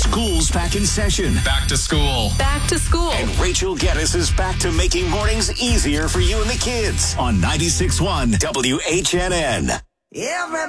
School's back in session. Back to school. Back to school. And Rachel Geddes is back to making mornings easier for you and the kids on 96.1 WHNN.